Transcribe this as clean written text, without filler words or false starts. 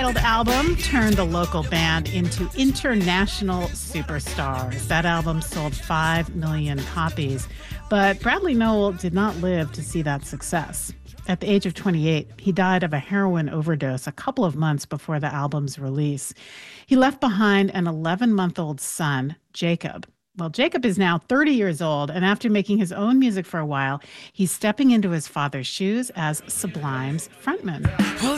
self-titled album turned the local band into international superstars. That album sold 5 million copies, but Bradley Nowell did not live to see that success. At the age of 28, he died of a heroin overdose a couple of months before the album's release. He left behind an 11-month-old son, Jacob. Well, Jacob is now 30 years old, and after making his own music for a while, he's stepping into his father's shoes as Sublime's frontman.